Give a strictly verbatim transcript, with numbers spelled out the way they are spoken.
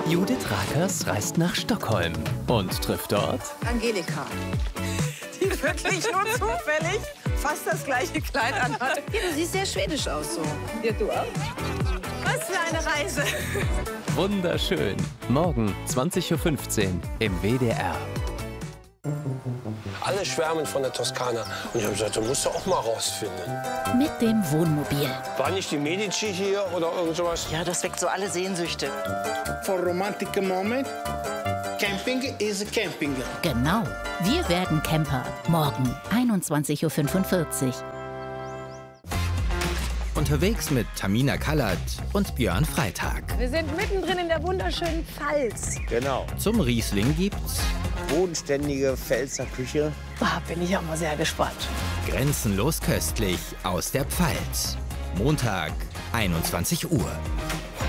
Judith Rakers reist nach Stockholm und trifft dort Angelika, die wirklich nur zufällig fast das gleiche Kleid anhat. Ja, du siehst sehr schwedisch aus so. Ja, du auch. Was für eine Reise. Wunderschön. Morgen zwanzig Uhr fünfzehn im W D R. Alle schwärmen von der Toskana. Und ich habe gesagt, du musst du auch mal rausfinden. Mit dem Wohnmobil. War nicht die Medici hier oder irgend sowas? Ja, das weckt so alle Sehnsüchte. For romantic moment, camping is camping. Genau. Wir werden Camper. Morgen einundzwanzig Uhr fünfundvierzig. Unterwegs mit Tamina Kallert und Björn Freitag. Wir sind mittendrin in der wunderschönen Pfalz. Genau. Zum Riesling gibt's Bodenständige Pfälzer Küche. Ah, bin ich auch mal sehr gespannt. Grenzenlos köstlich aus der Pfalz. Montag, einundzwanzig Uhr.